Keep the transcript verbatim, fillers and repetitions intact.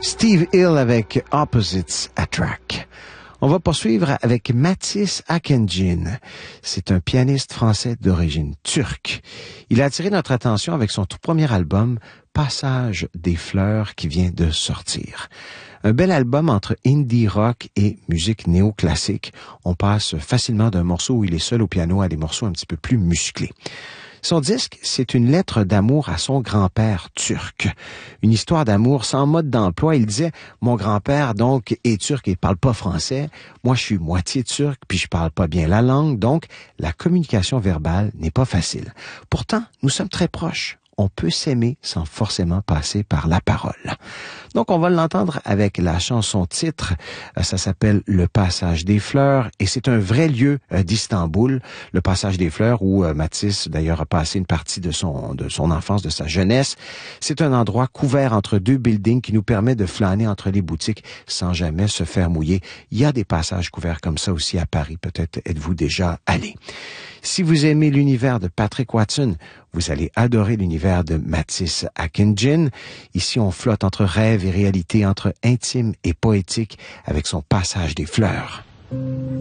Steve Hill avec Opposites Attract. On va poursuivre avec Matisse Akıncı. C'est un pianiste français d'origine turque. Il a attiré notre attention avec son tout premier album, Passage des fleurs, qui vient de sortir. Un bel album entre indie rock et musique néoclassique. On passe facilement d'un morceau où il est seul au piano à des morceaux un petit peu plus musclés. Son disque, c'est une lettre d'amour à son grand-père turc. Une histoire d'amour sans mode d'emploi. Il disait, mon grand-père, donc, est turc et parle pas français. Moi, je suis moitié turc, puis je parle pas bien la langue. Donc, la communication verbale n'est pas facile. Pourtant, nous sommes très proches. On peut s'aimer sans forcément passer par la parole. Donc, on va l'entendre avec la chanson titre. Ça s'appelle Le Passage des Fleurs et c'est un vrai lieu d'Istanbul, le Passage des Fleurs où Matisse, d'ailleurs, a passé une partie de son, de son enfance, de sa jeunesse. C'est un endroit couvert entre deux buildings qui nous permet de flâner entre les boutiques sans jamais se faire mouiller. Il y a des passages couverts comme ça aussi à Paris. Peut-être êtes-vous déjà allé. Si vous aimez l'univers de Patrick Watson, vous allez adorer l'univers de Matisse Akıncı. Ici, on flotte entre rêve et réalité, entre intime et poétique, avec son Passage des fleurs.